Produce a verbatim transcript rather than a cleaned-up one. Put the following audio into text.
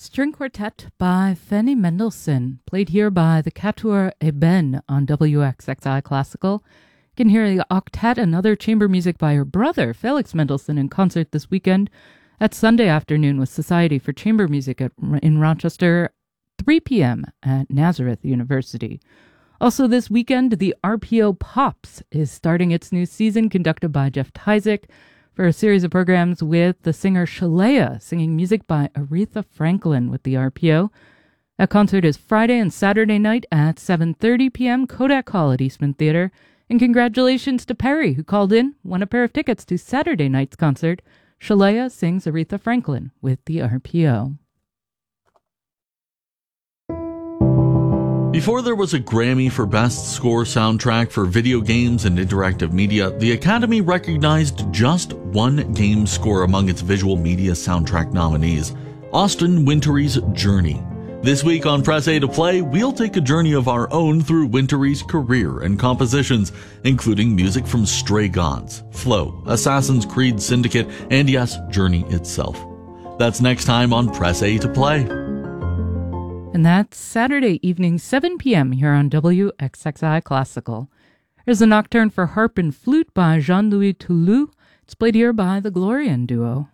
String Quartet by Fanny Mendelssohn, played here by the Quatuor Eben on W X X I Classical. You can hear the octet and other chamber music by her brother, Felix Mendelssohn, in concert this weekend at Sunday afternoon with Society for Chamber Music at, in Rochester, three p.m. at Nazareth University. Also this weekend, the R P O Pops is starting its new season, conducted by Jeff Tyzik, for a series of programs with the singer Shalea, singing music by Aretha Franklin with the R P O. That concert is Friday and Saturday night at seven thirty p.m. Kodak Hall at Eastman Theater. And congratulations to Perry, who called in, won a pair of tickets to Saturday night's concert. Shalea sings Aretha Franklin with the R P O. Before there was a Grammy for Best Score Soundtrack for Video Games and Interactive Media, the Academy recognized just one game score among its visual media soundtrack nominees, Austin Wintory's Journey. This week on Press A to Play, we'll take a journey of our own through Wintory's career and compositions, including music from Stray Gods, Flow, Assassin's Creed Syndicate, and yes, Journey itself. That's next time on Press A to Play. And that's Saturday evening, seven p.m. here on W X X I Classical. There's a nocturne for harp and flute by Jean-Louis Toulouse. It's played here by the Glorian Duo.